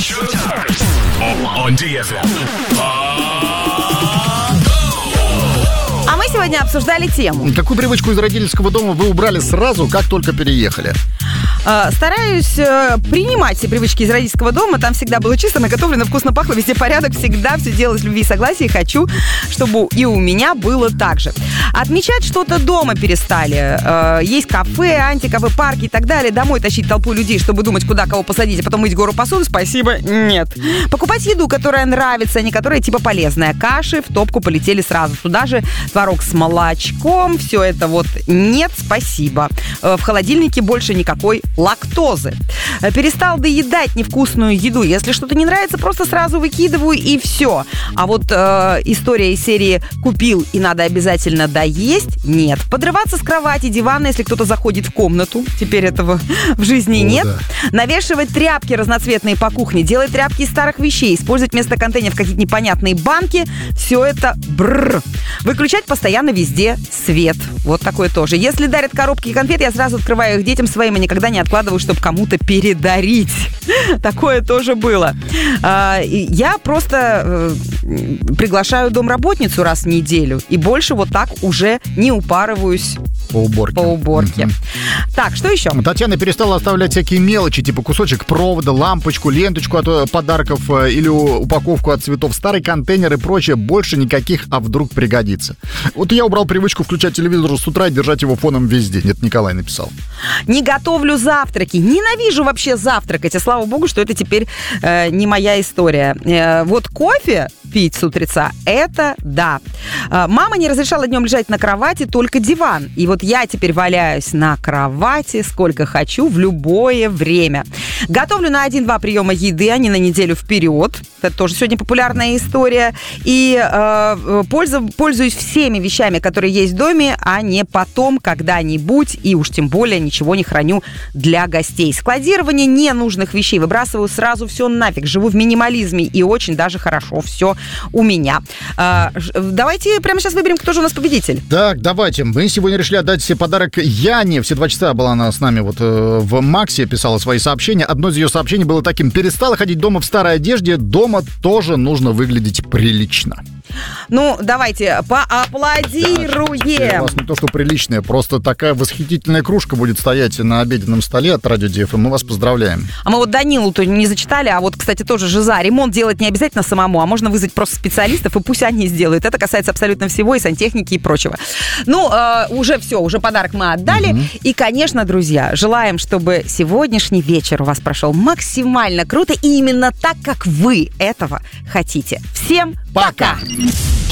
On DFM. А мы сегодня обсуждали тему. Какую привычку из родительского дома вы убрали сразу, как только переехали? Стараюсь принимать все привычки из родительского дома. Там всегда было чисто, наготовлено, вкусно пахло, везде порядок. Всегда все делалось в любви и согласии. Хочу, чтобы и у меня было так же. Отмечать что-то дома перестали. Есть кафе, антикафе, парки и так далее. Домой тащить толпу людей, чтобы думать, куда кого посадить, а потом мыть гору посуды. Спасибо, нет. Покупать еду, которая нравится, а не которая типа полезная. Каши в топку полетели сразу. Туда же творог с молочком. Все это вот нет, спасибо. В холодильнике больше никакой лактозы. Перестал доедать невкусную еду. Если что-то не нравится, просто сразу выкидываю и все. А вот история из серии «купил и надо обязательно доесть» — нет. Подрываться с кровати, дивана, если кто-то заходит в комнату. Теперь этого в жизни нет. Да. Навешивать тряпки разноцветные по кухне, делать тряпки из старых вещей, использовать вместо контейнеров какие-то непонятные банки. Все это бррр. Выключать постоянно везде свет. Вот такое тоже. Если дарят коробки и конфет, я сразу открываю их детям своим и никогда не откладываю, чтобы кому-то передарить. Такое тоже было. Я просто приглашаю домработницу раз в неделю и больше вот так уже не упарываюсь по уборке. Так, что еще? Татьяна перестала оставлять всякие мелочи, типа кусочек провода, лампочку, ленточку от подарков или упаковку от цветов, старый контейнер и прочее. Больше никаких, а вдруг пригодится. Вот я убрал привычку включать телевизор с утра и держать его фоном везде. Нет, Николай написал. Не готовлю завтраки. Ненавижу вообще завтракать. И слава богу, что это теперь не моя история. Вот кофе пить с утреца — это да. Мама не разрешала днем лежать на кровати, только диван. И вот я теперь валяюсь на кровати сколько хочу, в любое время. Готовлю на 1-2 приема еды, а не на неделю вперед. Это тоже сегодня популярная история. И пользуюсь всеми вещами, которые есть в доме, а не потом когда-нибудь. И уж тем более ничего не храню для гостей. Складирование ненужных вещей. Выбрасываю сразу все нафиг. Живу в минимализме и очень даже хорошо все у меня. Давайте прямо сейчас выберем, кто же у нас победитель. Так, давайте. Мы сегодня решили отдать себе подарок Яне. Все 2 часа была она с нами вот в Максе, писала свои сообщения. Одно из ее сообщений было таким: перестала ходить дома в старой одежде. Дома тоже нужно выглядеть прилично. Ну, давайте поаплодируем. У вас не то, что приличная, просто такая восхитительная кружка будет стоять на обеденном столе от Радио DFM. Мы вас поздравляем. А мы вот Данилу-то не зачитали, а вот, кстати, тоже жиза. Ремонт делать не обязательно самому, а можно вызвать просто специалистов, и пусть они сделают. Это касается абсолютно всего, и сантехники, и прочего. Ну, уже все, уже подарок мы отдали. И, конечно, друзья, желаем, чтобы сегодняшний вечер у вас прошел максимально круто, и именно так, как вы этого хотите. Всем пока!